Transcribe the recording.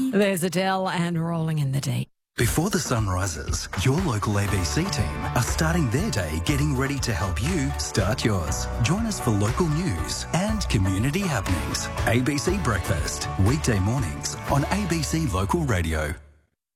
There's Adele and Rolling in the Deep. Before the sun rises, your local ABC team are starting their day getting ready to help you start yours. Join us for local news and community happenings. ABC Breakfast, weekday mornings on ABC Local Radio.